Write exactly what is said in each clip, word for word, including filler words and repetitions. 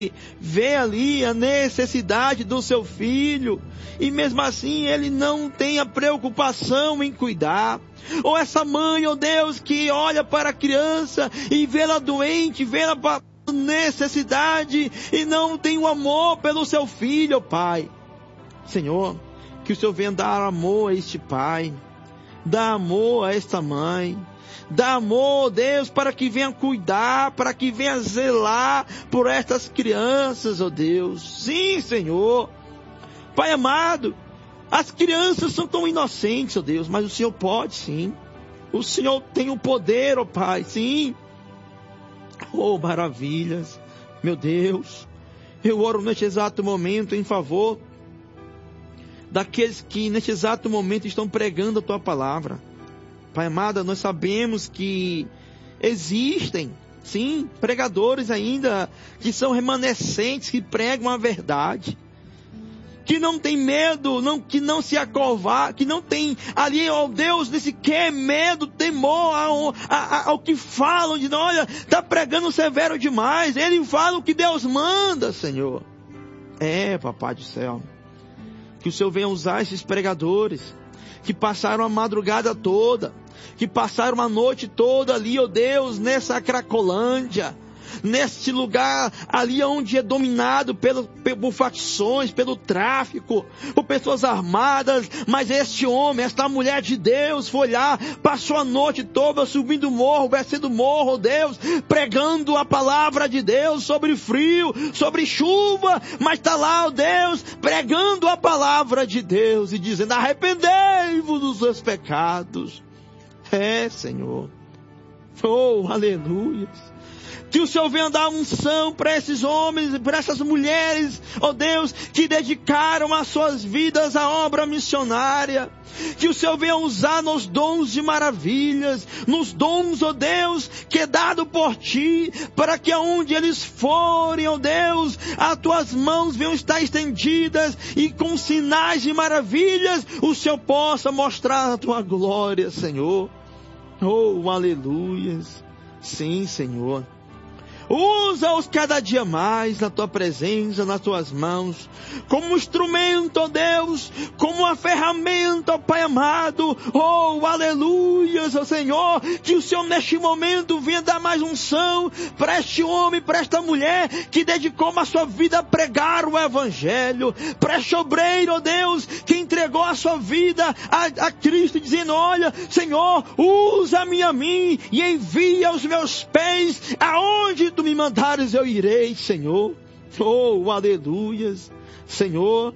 vê ali a necessidade do seu filho, e mesmo assim ele não tem a preocupação em cuidar. Ou essa mãe, ó Deus, que olha para a criança e vê ela doente, vê ela para necessidade e não tem o amor pelo seu filho, ó Pai. Senhor, que o Senhor venha dar amor a este pai, dar amor a esta mãe, dá amor, Deus, para que venha cuidar, para que venha zelar por estas crianças, ó Deus. Sim, Senhor. Pai amado, as crianças são tão inocentes, ó Deus, mas o Senhor pode, sim. O Senhor tem o poder, ó Pai, sim. Oh, maravilhas. Meu Deus, eu oro neste exato momento em favor daqueles que neste exato momento estão pregando a Tua palavra. Pai amado, nós sabemos que existem, sim, pregadores ainda que são remanescentes, que pregam a verdade, que não tem medo, não, que não se acovardam, que não tem ali, ó Deus, nesse que medo, temor ao, ao, ao que falam, de olha, está pregando severo demais, ele fala o que Deus manda, Senhor. É, Papai do céu, que o Senhor venha usar esses pregadores, que passaram a madrugada toda, que passaram a noite toda ali, ó Deus, nessa Cracolândia, neste lugar ali onde é dominado pelo, por facções, pelo tráfico, por pessoas armadas, mas este homem, esta mulher de Deus foi lá, passou a noite toda subindo morro, descendo morro, Deus, pregando a palavra de Deus sobre frio, sobre chuva, mas está lá, ó Deus, pregando a palavra de Deus e dizendo, arrependei-vos dos seus pecados. É, Senhor. Oh, aleluia. Que o Senhor venha dar unção para esses homens, para essas mulheres, ó Deus, que dedicaram as suas vidas à obra missionária. Que o Senhor venha usar nos dons de maravilhas, nos dons, ó Deus, que é dado por Ti, para que aonde eles forem, ó Deus, as Tuas mãos venham estar estendidas e com sinais de maravilhas, o Senhor possa mostrar a Tua glória, Senhor. Oh, aleluias. Sim, Senhor. Usa-os cada dia mais na Tua presença, nas Tuas mãos, como instrumento, ó Deus, como uma ferramenta, ó Pai amado. Oh, aleluias, ó Senhor, que o Senhor neste momento venha dar mais unção para este homem, para esta mulher que dedicou a sua vida a pregar o Evangelho, para este obreiro, ó Deus, que entregou a sua vida a, a Cristo, dizendo, olha, Senhor, usa-me a mim e envia os meus pés aonde Tu me mandares, eu irei, Senhor. Oh, aleluias. Senhor,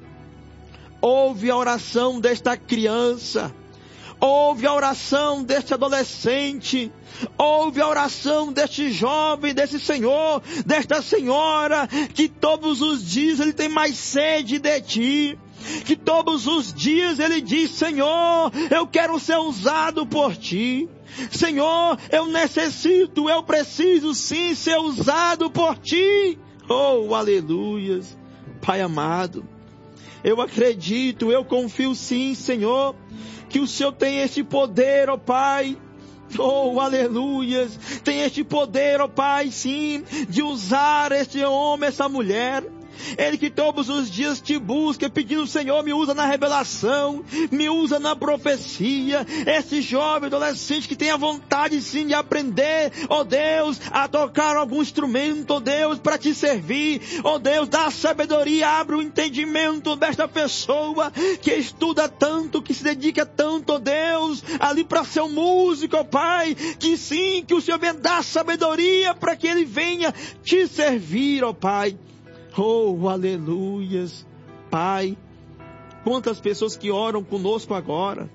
ouve a oração desta criança, ouve a oração deste adolescente, ouve a oração deste jovem, desse senhor, desta senhora, que todos os dias ele tem mais sede de Ti. Que todos os dias ele diz, Senhor, eu quero ser usado por Ti. Senhor, eu necessito, eu preciso sim ser usado por Ti. Oh, aleluias. Pai amado, eu acredito, eu confio sim, Senhor, que o Senhor tem este poder, ó Pai. Oh, aleluias. Tem este poder, ó Pai, sim, de usar este homem, essa mulher. Ele que todos os dias Te busca, pedindo, Senhor, me usa na revelação, me usa na profecia. Esse jovem adolescente que tem a vontade sim de aprender, ó Deus, a tocar algum instrumento, ó Deus, para Te servir. Ó Deus, dá sabedoria, abre o entendimento desta pessoa que estuda tanto, que se dedica tanto, ó Deus, ali para ser um músico, ó Pai. Que sim, que o Senhor venha dar sabedoria para que ele venha Te servir, ó Pai. Oh, aleluias. Pai, quantas pessoas que oram conosco agora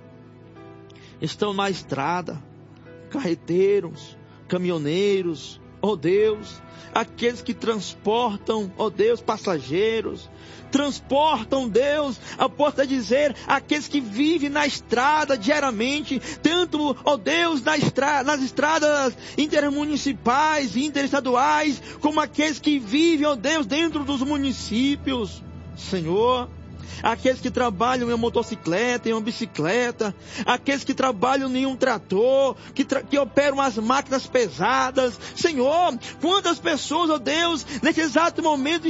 estão na estrada, carreteiros, caminhoneiros, oh Deus, aqueles que transportam, ó Deus, passageiros, transportam, Deus, eu posso dizer, aqueles que vivem na estrada diariamente, tanto, ó Deus, na estra- nas estradas intermunicipais, interestaduais, como aqueles que vivem, ó Deus, dentro dos municípios. Senhor, aqueles que trabalham em uma motocicleta, em uma bicicleta, aqueles que trabalham em um trator, que, tra- que operam as máquinas pesadas. Senhor, quantas pessoas, ó Deus, nesse exato momento